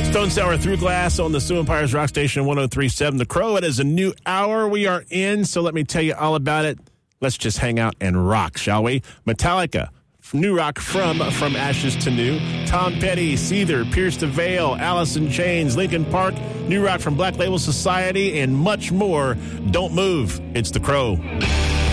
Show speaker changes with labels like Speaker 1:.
Speaker 1: Stone Sour Through Glass on the Sioux Empires Rock Station 103.7 The Crow. It is a new hour we are in, so let me tell you all about it. Let's just hang out and rock, shall we? Metallica, new rock from Ashes to New. Tom Petty, Seether, Pierce the Veil, Alice in Chains, Linkin Park, new rock from Black Label Society, and much more. Don't move. It's The Crow.